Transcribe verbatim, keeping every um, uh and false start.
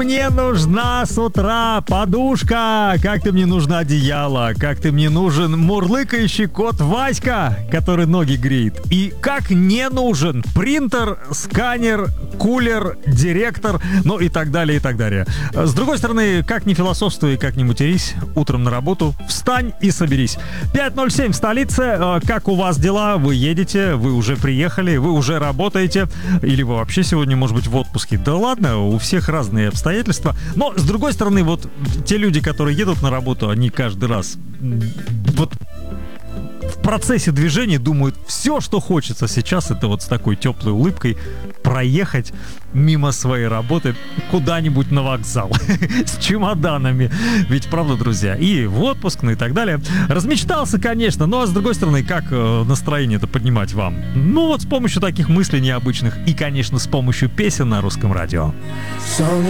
Мне нужна с утра подушка, как ты мне нужно одеяло, как ты мне нужен мурлыкающий кот Васька, который ноги греет. И как не нужен принтер, сканер, кулер, директор, ну и так далее, и так далее. С другой стороны, как не философствуй, как не матерись, утром на работу встань и соберись. пять ноль семь в столице. Как у вас дела? Вы едете, вы уже приехали, вы уже работаете, или вы вообще сегодня, может быть, в отпуске? Да ладно, у всех разные обстоятельства. Но, с другой стороны, вот те люди, которые едут на работу, они каждый раз вот в процессе движения думают, все, что хочется сейчас, это вот с такой теплой улыбкой проехать мимо своей работы куда-нибудь на вокзал с чемоданами. Ведь правда, друзья, и в отпуск, ну и так далее. Размечтался, конечно, но, а с другой стороны, как настроение это поднимать вам? Ну вот с помощью таких мыслей необычных и, конечно, с помощью песен на русском радио.